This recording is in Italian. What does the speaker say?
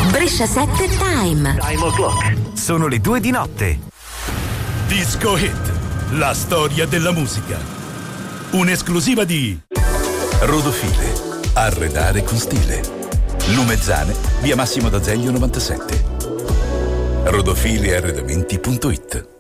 Brescia 7 Time. Time o'clock. Sono le 2 di notte. Disco Hit, la storia della musica. Un'esclusiva di Rodofile, arredare con stile. Lumezzane, via Massimo d'Azeglio 97. Rodofiliarredamenti.it.